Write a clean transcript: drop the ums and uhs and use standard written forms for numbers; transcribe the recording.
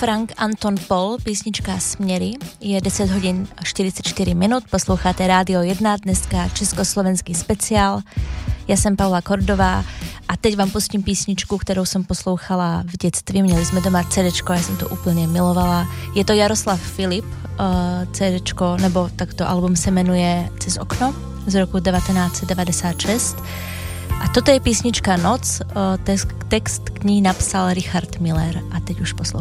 Frank Anton Paul, písnička Směry. Je 10 hodin 44 minut, posloucháte Rádio 1, dneska československý speciál. Já jsem Paula Kordová a teď vám pustím písničku, kterou jsem poslouchala v dětství. Měli jsme doma CDčko, já jsem to úplně milovala. Je to Jaroslav Filip, CDčko, nebo tak to album se jmenuje Cez okno z roku 1996. A toto je písnička Noc, text k ní napsal Richard Miller a teď už poslouchám.